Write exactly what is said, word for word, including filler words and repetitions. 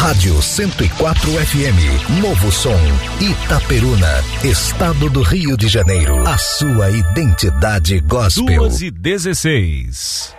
Rádio cento e quatro F M, Novo Som, Itaperuna, Estado do Rio de Janeiro. A sua identidade gospel. duas e dezesseis.